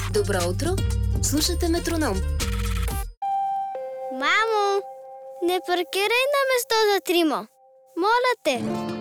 Добро утро! Слушате Метроном. Мамо, не паркирай на место за трима. Моля те!